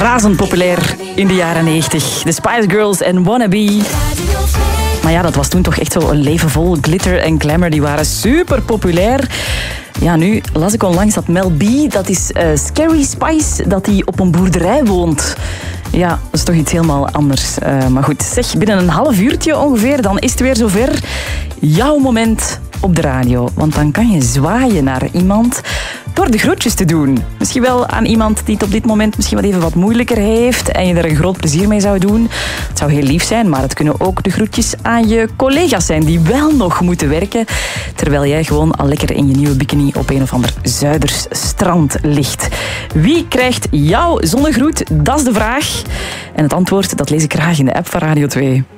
razend populair in de jaren 90. De Spice Girls en Wannabe. Maar ja, dat was toen toch echt zo een leven vol glitter en glamour. Die waren super populair. Ja, nu las ik onlangs dat Mel B, dat is Scary Spice, dat hij op een boerderij woont. Ja, dat is toch iets helemaal anders. Maar goed, zeg, binnen een half uurtje ongeveer, dan is het weer zover. Jouw moment op de radio. Want dan kan je zwaaien naar iemand door de groetjes te doen. Misschien wel aan iemand die het op dit moment misschien wel even wat moeilijker heeft en je er een groot plezier mee zou doen. Het zou heel lief zijn, maar het kunnen ook de groetjes aan je collega's zijn die wel nog moeten werken, terwijl jij gewoon al lekker in je nieuwe bikini op een of ander Zuiders strand ligt. Wie krijgt jouw zonnegroet? Dat is de vraag. En het antwoord, dat lees ik graag in de app van Radio 2.